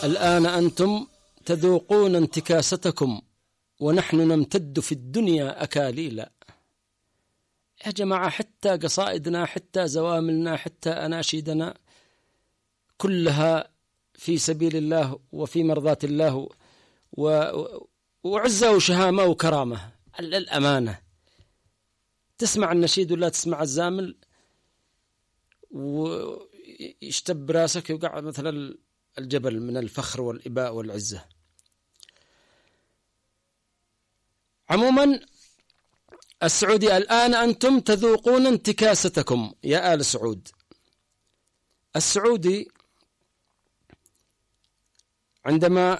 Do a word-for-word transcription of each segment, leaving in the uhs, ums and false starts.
الآن أنتم تذوقون انتكاستكم ونحن نمتد في الدنيا أكاليلا. يا جماعة، حتى قصائدنا، حتى زواملنا، حتى أناشيدنا كلها في سبيل الله وفي مرضاة الله وعزة وشهامة وكرامة. الأمانة، تسمع النشيد ولا تسمع الزامل ويشتب راسك يوقع مثل الجبل من الفخر والإباء والعزة. عموما السعودي، الآن أنتم تذوقون انتكاستكم يا آل سعود. السعودي عندما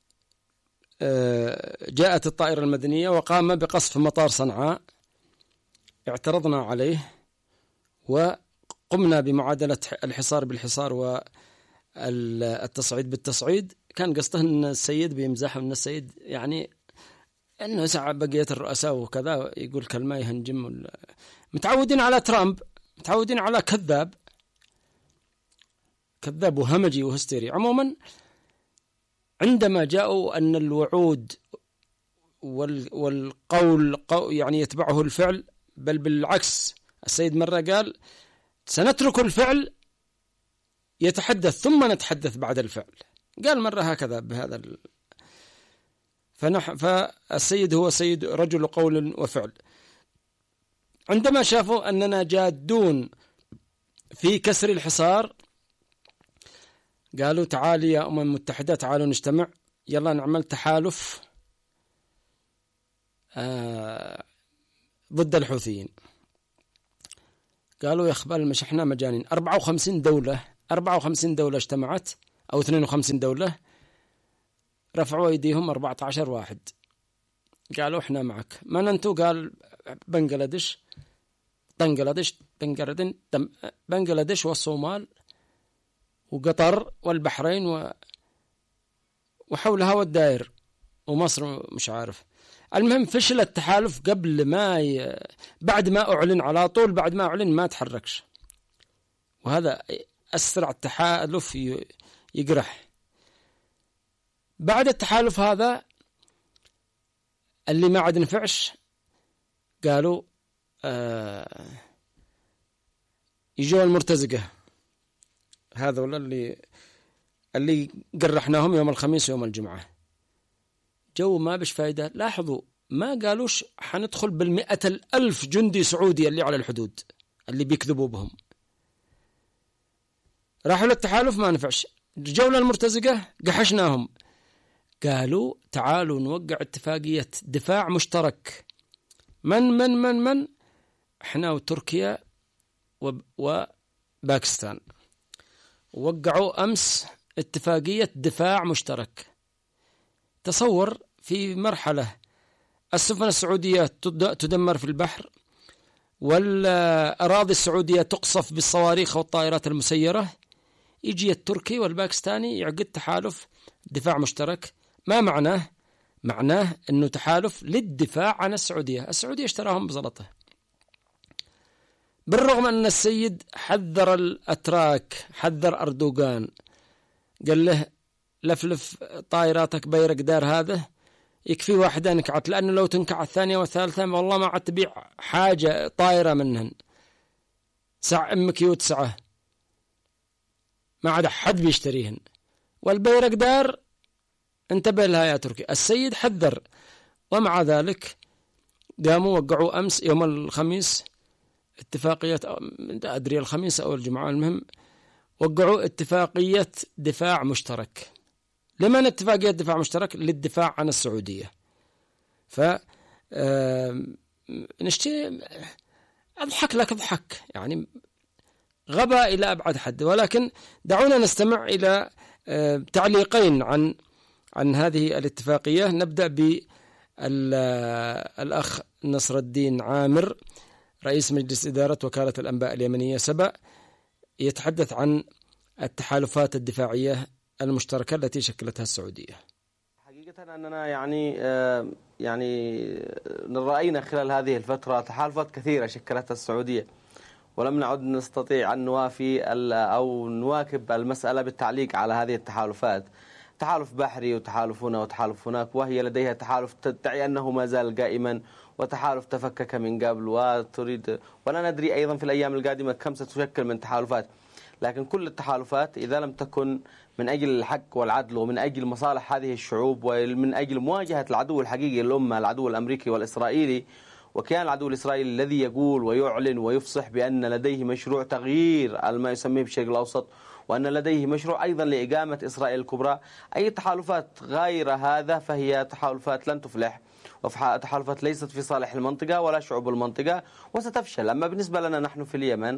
جاءت الطائرة المدنية وقام بقصف مطار صنعاء اعترضنا عليه وقمنا بمعادلة الحصار بالحصار والتصعيد بالتصعيد. كان قصده أن السيد بيمزح، أن السيد يعني أنه ساعة بقية الرؤساء وكذا يقول كلمة يهنجم. متعودين على ترامب، متعودين على كذاب كذاب وهمجي وهستيري. عموما عندما جاءوا أن الوعود والقول يعني يتبعه الفعل، بل بالعكس، السيد مرة قال سنترك الفعل يتحدث ثم نتحدث بعد الفعل. قال مرة هكذا بهذا ال... فنح... فالسيد هو سيد رجل قول وفعل. عندما شافوا أننا جادون في كسر الحصار قالوا تعالي يا أمم المتحدة، تعالوا نجتمع، يلا نعمل تحالف آه ضد الحوثيين. قالوا يا أخبال مش احنا مجانين. أربعة وخمسين دولة أربعة وخمسين دولة اجتمعت أو اثنين وخمسين دولة، رفعوا أيديهم أربعة عشر واحد، قالوا احنا معك. من أنتوا؟ قال بنغلاديش بنغلاديش بنغلاديش بنغلاديش والصومال وقطر والبحرين و... وحولها والدائر ومصر مش عارف. المهم فشل التحالف قبل ما ي... بعد ما أعلن، على طول بعد ما أعلن ما تحركش. وهذا أسرع التحالف ي... يقرح. بعد التحالف هذا اللي ما عاد نفعش قالوا آه... يجوا المرتزقة، هذا ولا اللي اللي قرحناهم يوم الخميس ويوم الجمعة، جو ما بش فايدة. لاحظوا ما قالوش حندخل بالمئة الألف جندي سعودي اللي على الحدود اللي بيكذبوا بهم. راحوا للتحالف ما نفعش، جولة المرتزقة قحشناهم. قالوا تعالوا نوقع اتفاقية دفاع مشترك. من من من من احنا وتركيا وباكستان وقعوا أمس اتفاقية دفاع مشترك. تصور في مرحلة السفن السعودية تدمر في البحر والأراضي السعودية تقصف بالصواريخ والطائرات المسيرة، يجي التركي والباكستاني يعقد تحالف دفاع مشترك. ما معناه؟ معناه أنه تحالف للدفاع عن السعودية. السعودية اشتراهم بزلطة، بالرغم أن السيد حذر الأتراك، حذر أردوغان، قال له لفلف طائراتك بيرق دار هذا يكفي واحدة نكعت، لأنه لو تنكع الثانية والثالثة والله ما عاد تبيع حاجة طائرة منهن، سع أمك يوتسعه ما عاد حد بيشتريهن. والبيرق دار انتبه لها يا تركي. السيد حذر، ومع ذلك قاموا وقعوا أمس يوم الخميس اتفاقية، أدري الخميس أو الجمعة، المهم وقعوا اتفاقية دفاع مشترك. لمن اتفاقية دفاع مشترك؟ للدفاع عن السعودية. ف نشتي أضحك لك أضحك، يعني غبا إلى أبعد حد. ولكن دعونا نستمع إلى تعليقين عن عن هذه الاتفاقية. نبدأ بالأخ نصر الدين عامر، رئيس مجلس إدارة وكالة الأنباء اليمنية سبأ، يتحدث عن التحالفات الدفاعية المشتركة التي شكلتها السعودية. حقيقة أننا يعني يعني رأينا خلال هذه الفترة تحالفات كثيرة شكلتها السعودية، ولم نعد نستطيع أن نوافي أو نواكب المسألة بالتعليق على هذه التحالفات. تحالف بحري وتحالف هنا وتحالف هناك، وهي لديها تحالف تدعي أنه ما زال قائما، وتحالف تفكك من قبل وتريد، ولا ندري أيضا في الأيام القادمة كم ستشكل من تحالفات. لكن كل التحالفات إذا لم تكن من أجل الحق والعدل ومن أجل مصالح هذه الشعوب ومن أجل مواجهة العدو الحقيقي للأمة، العدو الأمريكي والإسرائيلي، وكان العدو الإسرائيلي الذي يقول ويعلن ويفصح بأن لديه مشروع تغيير ما يسميه بالشرق الأوسط، وأن لديه مشروع أيضا لإقامة إسرائيل الكبرى. أي تحالفات غير هذا فهي تحالفات لن تفلح، وتحالفات ليست في صالح المنطقة ولا شعوب المنطقة، وستفشل. أما بالنسبة لنا نحن في اليمن،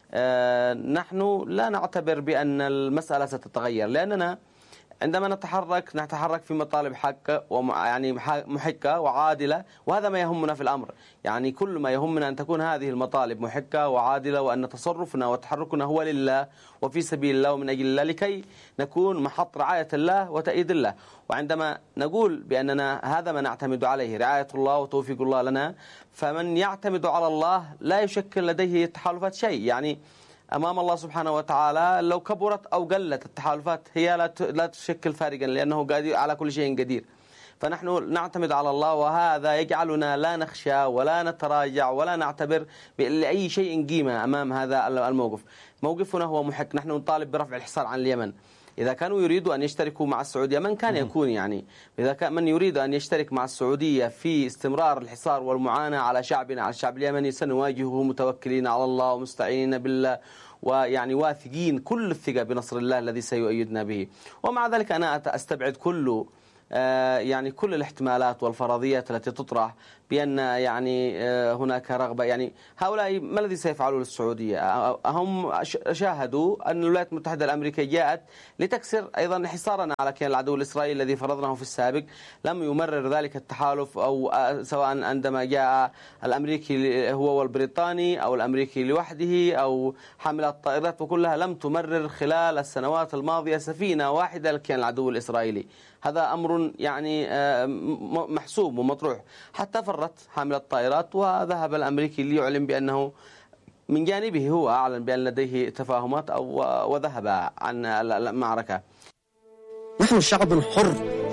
آه نحن لا نعتبر بأن المسألة ستتغير، لأننا عندما نتحرك نتحرك في مطالب حق ويعني محكة وعادلة، وهذا ما يهمنا في الأمر. يعني كل ما يهمنا أن تكون هذه المطالب محكة وعادلة، وأن تصرفنا وتحركنا هو لله وفي سبيل الله ومن أجل الله، لكي نكون محط رعاية الله وتأييد الله. وعندما نقول بأننا هذا ما نعتمد عليه، رعاية الله وتوفيق الله لنا، فمن يعتمد على الله لا يشكل لديه تحالفات شيء. يعني أمام الله سبحانه وتعالى لو كبرت أو قلت التحالفات هي لا تشكل فارقا، لأنه قادر على كل شيء قدير. فنحن نعتمد على الله، وهذا يجعلنا لا نخشى ولا نتراجع ولا نعتبر لأي شيء قيمة أمام هذا الموقف. موقفنا هو محك. نحن نطالب برفع الحصار عن اليمن. إذا كانوا يريدوا أن يشتركوا مع السعودية، من كان يكون يعني إذا كان من يريد أن يشترك مع السعودية في استمرار الحصار والمعاناة على شعبنا، على الشعب اليمني، سنواجهه متوكلين على الله ومستعينين بالله، ويعني واثقين كل الثقة بنصر الله الذي سيؤيدنا به. ومع ذلك أنا أستبعد كل يعني كل الاحتمالات والفرضيات التي تطرح بأن يعني هناك رغبة. يعني هؤلاء ما الذي سيفعلوا للسعودية؟ هم شاهدوا أن الولايات المتحدة الأمريكية جاءت لتكسر أيضا حصارنا على كيان العدو الإسرائيلي الذي فرضناه في السابق. لم يمرر ذلك التحالف، أو سواء عندما جاء الأمريكي هو والبريطاني أو الأمريكي لوحده أو حاملات الطائرات، وكلها لم تمرر خلال السنوات الماضية سفينة واحدة لكيان العدو الإسرائيلي. هذا أمر يعني محسوب ومطروح. حتى فرت حامل الطائرات، وذهب الأمريكي ليعلن بأنه من جانبه هو أعلن بأن لديه تفاهمات أو وذهب عن المعركة. نحن شعب حر،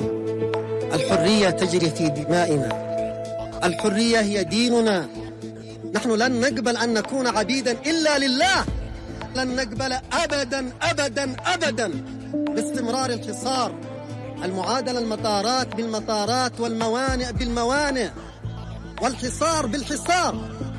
الحرية تجري في دمائنا، الحرية هي ديننا. نحن لن نقبل أن نكون عبيدا إلا لله، لن نقبل أبدا أبدا أبدا باستمرار الحصار، المعادلة المطارات بالمطارات والموانئ بالموانئ والحصار بالحصار.